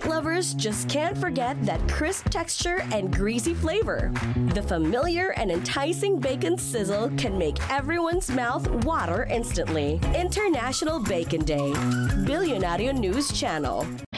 Meat lovers just can't forget that crisp texture and greasy flavor. The familiar and enticing bacon sizzle can make everyone's mouth water instantly. International Bacon Day. Billionario News Channel.